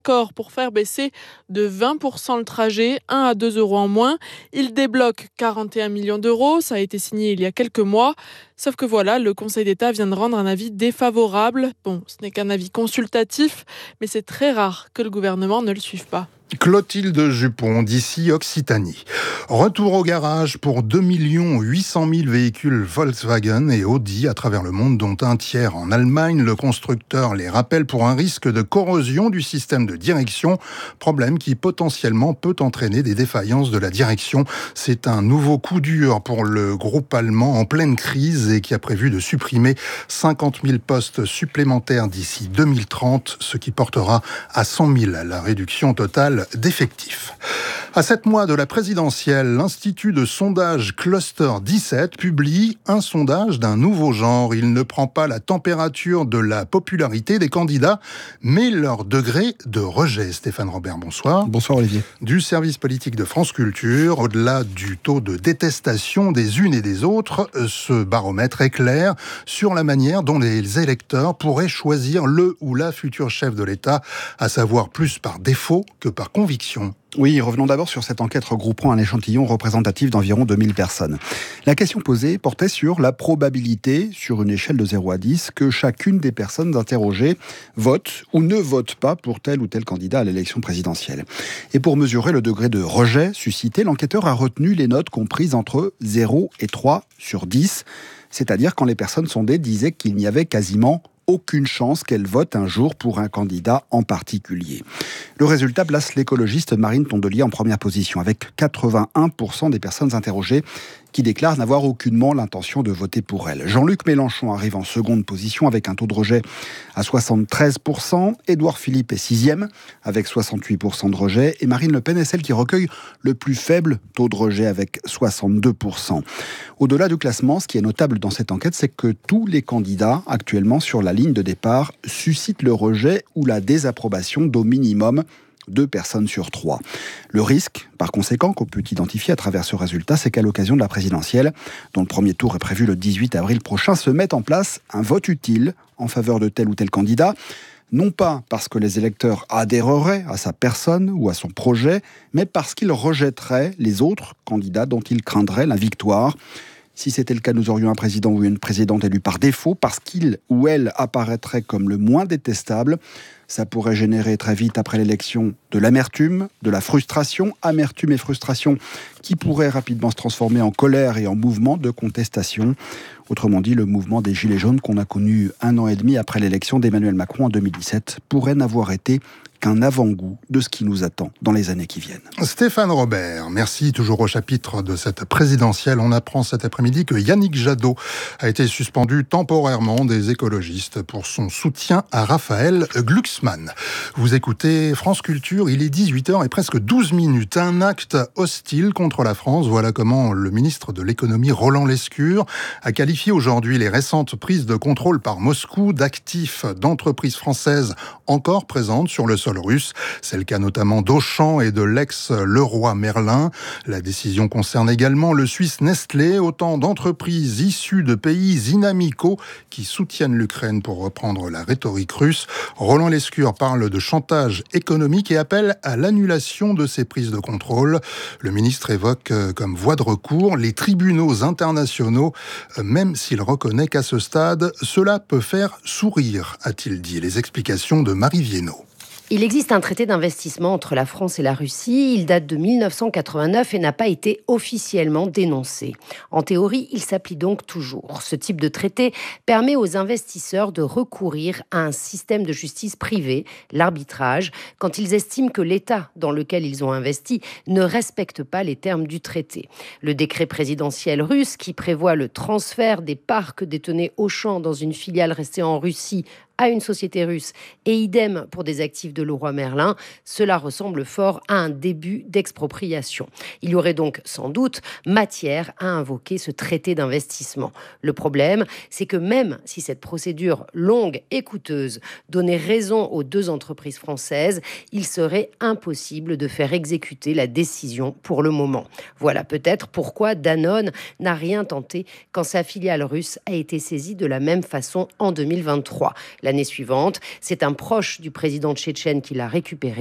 accord pour faire baisser de 20% le trajet, 1 à 2 euros en moins. Il débloque 41 millions d'euros, ça a été signé il y a quelques mois. Sauf que voilà, le Conseil d'État vient de rendre un avis défavorable. Bon, ce n'est qu'un avis consultatif, mais c'est très rare que le gouvernement ne le suive pas. Clotilde Jupon, d'ici Occitanie. Retour au garage pour 2 800 000 véhicules Volkswagen et Audi à travers le monde, dont un tiers en Allemagne. Le constructeur les rappelle pour un risque de corrosion du système de direction, problème qui potentiellement peut entraîner des défaillances de la direction. C'est un nouveau coup dur pour le groupe allemand en pleine crise et qui a prévu de supprimer 50 000 postes supplémentaires d'ici 2030, ce qui portera à 100 000 la réduction totale d'effectifs. À 7 mois de la présidentielle, l'Institut de sondage Cluster 17 publie un sondage d'un nouveau genre. Il ne prend pas la température de la popularité des candidats, mais leur degré de rejet. Stéphane Robert, bonsoir. Bonsoir Olivier. Du service politique de France Culture, au-delà du taux de détestation des unes et des autres, ce baromètre est clair sur la manière dont les électeurs pourraient choisir le ou la future chef de l'État, à savoir plus par défaut que par conviction. Oui, revenons d'abord sur cette enquête regroupant un échantillon représentatif d'environ 2000 personnes. La question posée portait sur la probabilité, sur une échelle de 0 à 10, que chacune des personnes interrogées vote ou ne vote pas pour tel ou tel candidat à l'élection présidentielle. Et pour mesurer le degré de rejet suscité, l'enquêteur a retenu les notes comprises entre 0 et 3 sur 10, c'est-à-dire quand les personnes sondées disaient qu'il n'y avait quasiment aucune chance qu'elle vote un jour pour un candidat en particulier. Le résultat place l'écologiste Marine Tondelier en première position, avec 81% des personnes interrogées qui déclarent n'avoir aucunement l'intention de voter pour elle. Jean-Luc Mélenchon arrive en seconde position avec un taux de rejet à 73%. Édouard Philippe est 6e avec 68% de rejet. Et Marine Le Pen est celle qui recueille le plus faible taux de rejet avec 62%. Au-delà du classement, ce qui est notable dans cette enquête, c'est que tous les candidats actuellement sur la ligne de départ suscitent le rejet ou la désapprobation d'au minimum 2 personnes sur 3. Le risque, par conséquent, qu'on peut identifier à travers ce résultat, c'est qu'à l'occasion de la présidentielle, dont le premier tour est prévu le 18 avril prochain, se mette en place un vote utile en faveur de tel ou tel candidat, non pas parce que les électeurs adhéreraient à sa personne ou à son projet, mais parce qu'ils rejetteraient les autres candidats dont ils craindraient la victoire. Si c'était le cas, nous aurions un président ou une présidente élue par défaut, parce qu'il ou elle apparaîtrait comme le moins détestable. Ça pourrait générer très vite, après l'élection, de l'amertume, de la frustration. Amertume et frustration qui pourraient rapidement se transformer en colère et en mouvement de contestation. Autrement dit, le mouvement des Gilets jaunes qu'on a connu 1 an et demi après l'élection d'Emmanuel Macron en 2017 pourrait n'avoir été qu'un avant-goût de ce qui nous attend dans les années qui viennent. Stéphane Robert, merci. Toujours au chapitre de cette présidentielle, on apprend cet après-midi que Yannick Jadot a été suspendu temporairement des écologistes pour son soutien à Raphaël Glucksmann. Vous écoutez France Culture, il est 18h et presque 12 minutes. Un acte hostile contre la France, voilà comment le ministre de l'économie Roland Lescure a qualifié aujourd'hui les récentes prises de contrôle par Moscou d'actifs d'entreprises françaises encore présentes sur le sol russe. C'est le cas notamment d'Auchan et de l'ex-Leroy Merlin. La décision concerne également le Suisse Nestlé, autant d'entreprises issues de pays inamicaux qui soutiennent l'Ukraine, pour reprendre la rhétorique russe. Roland Lescure parle de chantage économique et appelle à l'annulation de ces prises de contrôle. Le ministre évoque comme voie de recours les tribunaux internationaux, même s'il reconnaît qu'à ce stade, cela peut faire sourire, a-t-il dit. Les explications de Marie Viennot. Il existe un traité d'investissement entre la France et la Russie. Il date de 1989 et n'a pas été officiellement dénoncé. En théorie, il s'applique donc toujours. Ce type de traité permet aux investisseurs de recourir à un système de justice privée, l'arbitrage, quand ils estiment que l'État dans lequel ils ont investi ne respecte pas les termes du traité. Le décret présidentiel russe qui prévoit le transfert des parts que détenait Auchan dans une filiale restée en Russie à une société russe, et idem pour des actifs de Leroy Merlin, cela ressemble fort à un début d'expropriation. Il y aurait donc sans doute matière à invoquer ce traité d'investissement. Le problème, c'est que même si cette procédure longue et coûteuse donnait raison aux 2 entreprises françaises, il serait impossible de faire exécuter la décision pour le moment. Voilà peut-être pourquoi Danone n'a rien tenté quand sa filiale russe a été saisie de la même façon en 2023. La l'année suivante. C'est un proche du président tchétchène qui l'a récupéré.